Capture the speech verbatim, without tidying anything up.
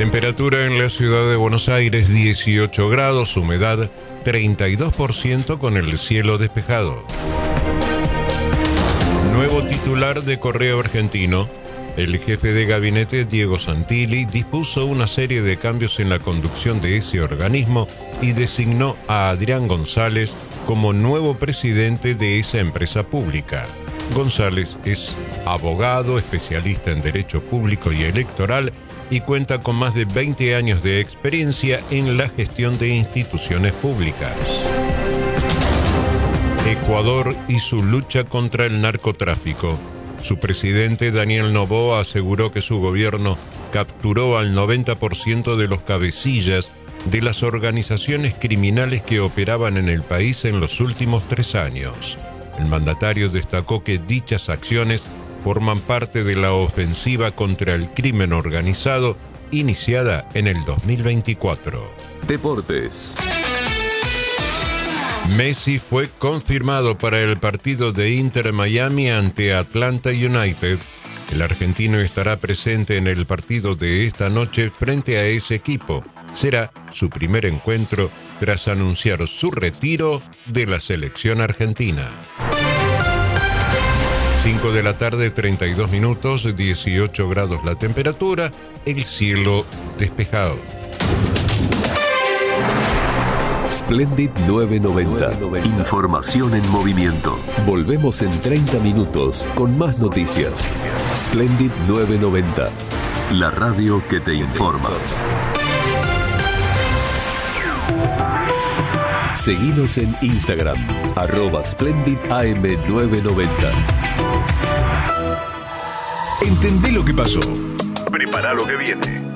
Temperatura en la ciudad de Buenos Aires dieciocho grados, humedad treinta y dos por ciento con el cielo despejado. Nuevo titular de Correo Argentino. El jefe de gabinete, Diego Santilli, dispuso una serie de cambios en la conducción de ese organismo y designó a Adrián González como nuevo presidente de esa empresa pública. González es abogado, especialista en Derecho Público y Electoral y cuenta con más de veinte años de experiencia en la gestión de instituciones públicas. Ecuador y su lucha contra el narcotráfico. Su presidente, Daniel Noboa, aseguró que su gobierno capturó al noventa por ciento de los cabecillas de las organizaciones criminales que operaban en el país en los últimos tres años. El mandatario destacó que dichas acciones forman parte de la ofensiva contra el crimen organizado iniciada en el dos mil veinticuatro. Deportes. Messi fue confirmado para el partido de Inter Miami ante Atlanta United. El argentino estará presente en el partido de esta noche frente a ese equipo. Será su primer encuentro tras anunciar su retiro de la selección argentina. cinco de la tarde, treinta y dos minutos, dieciocho grados la temperatura, el cielo despejado. Splendid novecientos noventa. Información en movimiento. Volvemos en treinta minutos con más noticias. Splendid novecientos noventa. La radio que te informa. Seguinos en Instagram, arroba Splendid A M novecientos noventa. Entendé lo que pasó. Prepara lo que viene.